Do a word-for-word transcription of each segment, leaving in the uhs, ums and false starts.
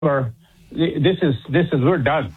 this is this is we're done.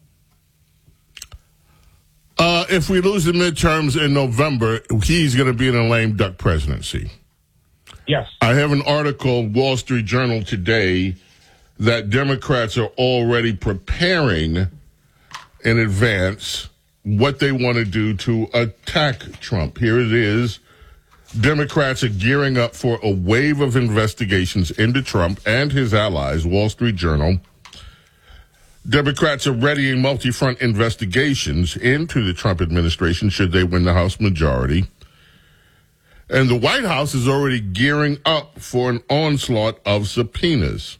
Uh, if we lose the midterms in November, he's going to be in a lame duck presidency. Yes. I have an article, Wall Street Journal today, that Democrats are already preparing in advance what they want to do to attack Trump. Here it is. Democrats are gearing up for a wave of investigations into Trump and his allies, Wall Street Journal. Democrats are readying multi-front investigations into the Trump administration should they win the House majority. And the White House is already gearing up for an onslaught of subpoenas.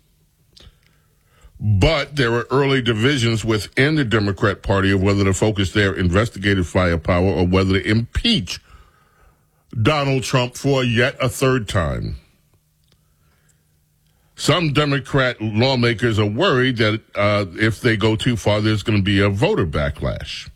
But there are early divisions within the Democrat Party of whether to focus their investigative firepower or whether to impeach Donald Trump for yet a third time. Some Democrat lawmakers are worried that uh, if they go too far, there's going to be a voter backlash.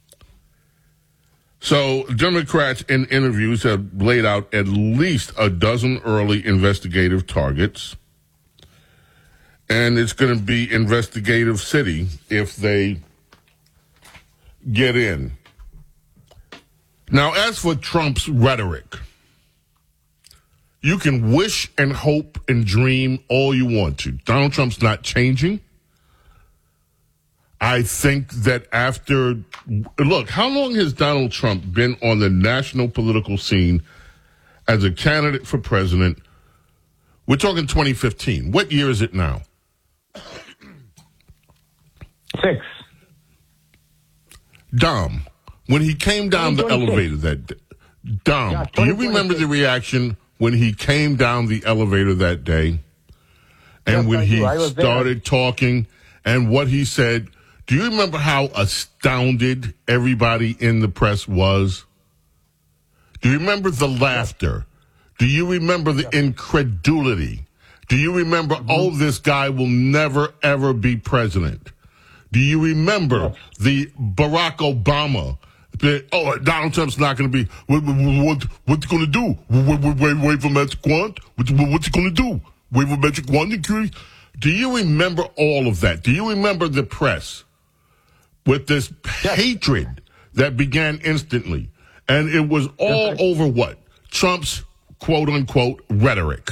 So Democrats in interviews have laid out at least a dozen early investigative targets. And it's going to be investigative city if they get in. Now, as for Trump's rhetoric, you can wish and hope and dream all you want to. Donald Trump's not changing. I think that after, look, how long has Donald Trump been on the national political scene as a candidate for president? We're talking twenty fifteen. What year is it now? Six. Dom, when he came down the elevator that day, Dom, Yeah, do you remember the reaction when he came down the elevator that day? And Yes, when I he do. I was there. started talking and what he said, do you remember how astounded everybody in the press was? Do you remember the laughter? Do you remember the incredulity? Do you remember, mm-hmm. oh, this guy will never, ever be president? Do you remember yes. the Barack Obama? The, oh, Donald Trump's not going to be, what, what, what's he going to do? Wait, wait, wait, wait for Magic Wand? What, what's he going to do? Wait for Magic Wand? Do you remember all of that? Do you remember the press with this yes. hatred that began instantly? And it was all yes, over what? Trump's quote-unquote rhetoric.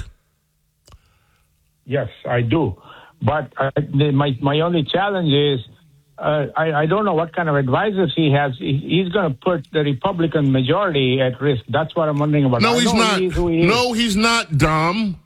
Yes, I do. But uh, the, my my only challenge is uh, I, I don't know what kind of advisors he has. He, he's going to put the Republican majority at risk. That's what I'm wondering about. No, I he's not. He he no, he's not, Dom.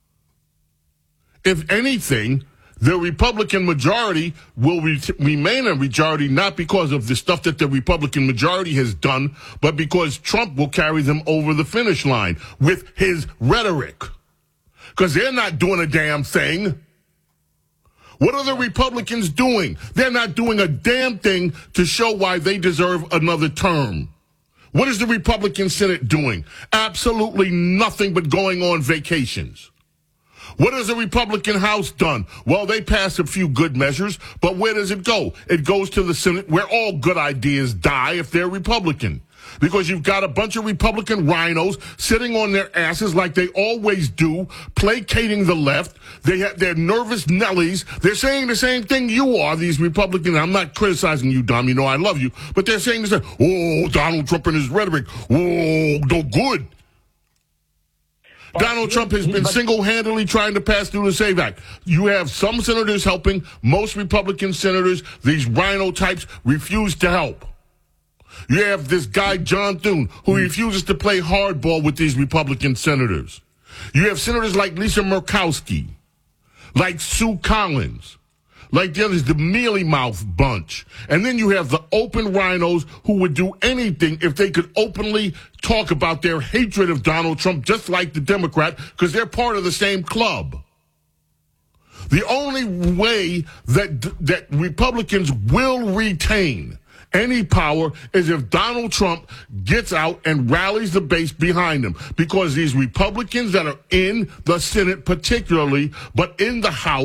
If anything, the Republican majority will re- remain a majority not because of the stuff that the Republican majority has done, but because Trump will carry them over the finish line with his rhetoric. Because they're not doing a damn thing. What are the Republicans doing? They're not doing a damn thing to show why they deserve another term. What is the Republican Senate doing? Absolutely nothing but going on vacations. What has the Republican House done? Well, they passed a few good measures, but where does it go? It goes to the Senate where all good ideas die if they're Republican. Because you've got a bunch of Republican rhinos sitting on their asses like they always do, placating the left. They have, they're nervous Nellies. They're saying the same thing you are, these Republicans. I'm not criticizing you, Dom. You know I love you. But they're saying this, oh, Donald Trump and his rhetoric. Oh, no good. But Donald Trump has been single-handedly trying to pass through the SAVE Act. You have some senators helping. Most Republican senators, these rhino types, refuse to help. You have this guy, John Thune, who refuses to play hardball with these Republican senators. You have senators like Lisa Murkowski, like Sue Collins, like the others, the mealy mouth bunch. And then you have the open rhinos who would do anything if they could openly talk about their hatred of Donald Trump, just like the Democrat, because they're part of the same club. The only way that that Republicans will retain any power is if Donald Trump gets out and rallies the base behind him. Because these Republicans that are in the Senate particularly, but in the House,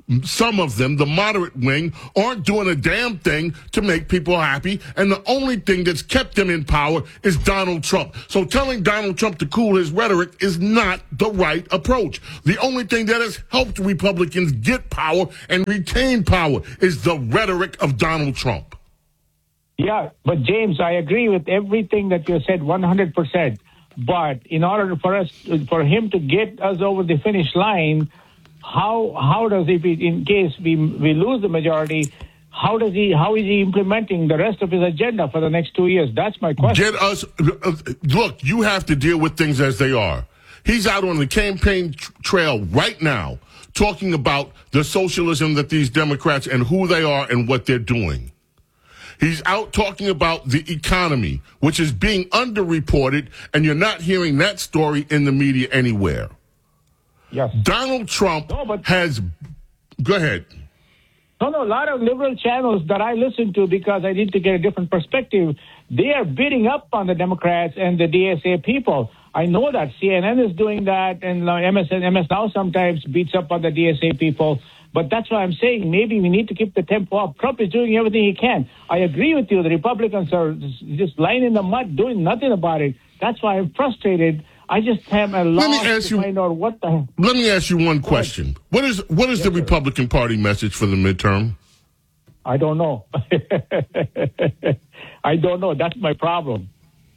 some of them, the moderate wing, aren't doing a damn thing to make people happy. And the only thing that's kept them in power is Donald Trump. So telling Donald Trump to cool his rhetoric is not the right approach. The only thing that has helped Republicans get power and retain power is the rhetoric of Donald Trump. Yeah, but James, I agree with everything that you said one hundred percent. But in order for us, for him to get us over the finish line, How how does he, in case we we lose the majority, how does he how is he implementing the rest of his agenda for the next two years? That's my question. Get us look. You have to deal with things as they are. He's out on the campaign tr- trail right now, talking about the socialism that these Democrats and who they are and what they're doing. He's out talking about the economy, which is being underreported, and you're not hearing that story in the media anywhere. Yes. Donald Trump no, but, has... Go ahead. No, no, a lot of liberal channels that I listen to because I need to get a different perspective, they are beating up on the Democrats and the D S A people. I know that C N N is doing that, and M S N, M S Now sometimes beats up on the D S A people. But that's why I'm saying maybe we need to keep the tempo up. Trump is doing everything he can. I agree with you. The Republicans are just lying in the mud, doing nothing about it. That's why I'm frustrated. I just am at loss to you, find out what the... Let me ask you one question. What is what is yes, the sir. Republican Party message for the midterm? I don't know. I don't know. That's my problem.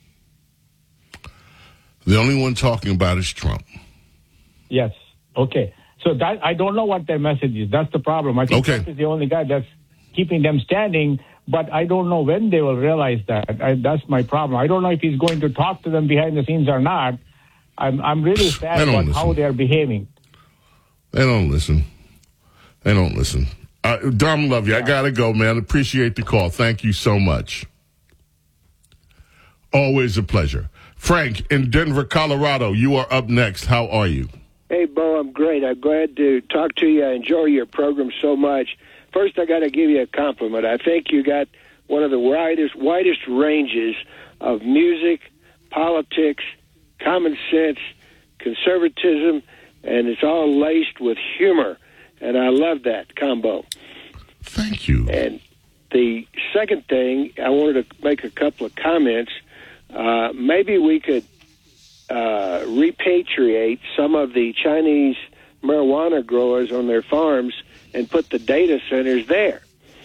The only one talking about is Trump. Yes. Okay. So that I don't know what their message is. That's the problem. I think okay. Trump is the only guy that's keeping them standing, but I don't know when they will realize that. I, that's my problem. I don't know if he's going to talk to them behind the scenes or not. I'm I'm really sad about listen. how they're behaving. They don't listen. They don't listen. Uh, Dom, love you. Yeah. I gotta go, man. Appreciate the call. Thank you so much. Always a pleasure. Frank in Denver, Colorado. You are up next. How are you? Hey, Bo. I'm great. I'm glad to talk to you. I enjoy your program so much. First, I got to give you a compliment. I think you got one of the widest widest ranges of music, politics, common sense, conservatism, and it's all laced with humor, and I love that combo. Thank you. And the second thing, I wanted to make a couple of comments. Uh, maybe we could uh, repatriate some of the Chinese marijuana growers on their farms and put the data centers there.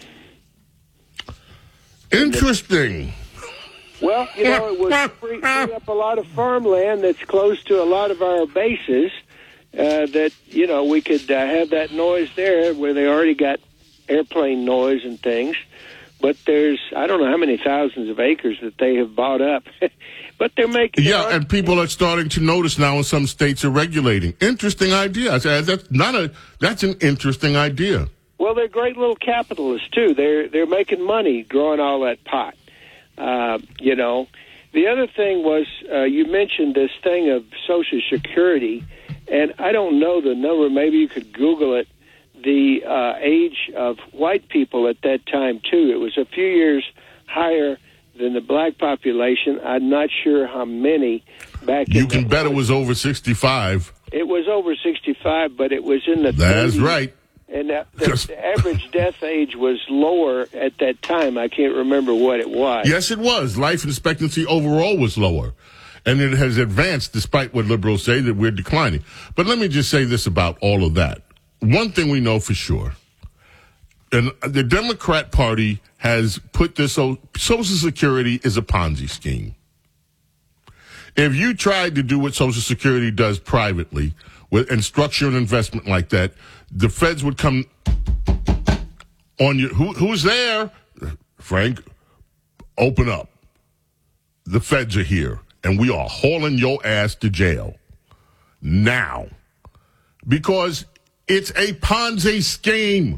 Interesting. Well, you know, it would free, free up a lot of farmland that's close to a lot of our bases uh, that, you know, we could uh, have that noise there where they already got airplane noise and things. But there's, I don't know how many thousands of acres that they have bought up. But they're making... Yeah, and people are starting to notice now in some states are regulating. Interesting idea. I said, that's not a, that's an interesting idea. Well, they're great little capitalists, too. They're, they're making money growing all that pot. Uh, you know, the other thing was uh, you mentioned this thing of Social Security, and I don't know the number. Maybe you could Google it. The uh, age of white people at that time, too. It was a few years higher than the black population. I'm not sure how many back in You can bet it was over sixty-five. It was over sixty-five, but it was in the That's thirties. Right. And the, the, the average death age was lower at that time. I can't remember what it was. Yes, it was. Life expectancy overall was lower. And it has advanced despite what liberals say that we're declining. But let me just say this about all of that. One thing we know for sure, and the Democrat Party has put this, so Social Security is a Ponzi scheme. If you tried to do what Social Security does privately with, and structure an investment like that, the feds would come on you. Who, who's there? Frank, open up. The feds are here, and we are hauling your ass to jail now because it's a Ponzi scheme.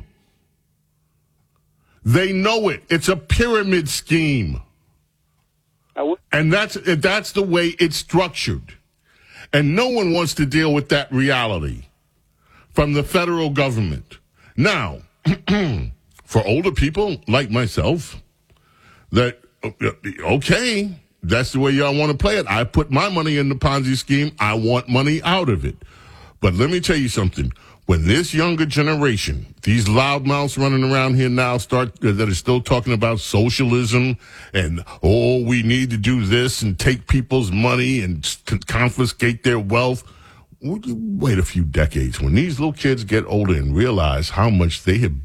They know it. It's a pyramid scheme. W- and that's that's the way it's structured. And no one wants to deal with that reality from the federal government. Now, for older people like myself, that, okay, that's the way y'all want to play it. I put my money in the Ponzi scheme. I want money out of it. But let me tell you something. when this younger generation, these loudmouths running around here now start uh, that are still talking about socialism and, oh, we need to do this and take people's money and c- confiscate their wealth. Wait a few decades when these little kids get older and realize how much they have